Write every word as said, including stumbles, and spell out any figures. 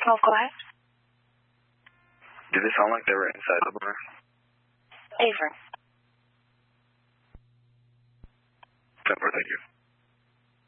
Oh, go ahead. Did it sound like they were inside the bar? Avery. Pepper, thank you.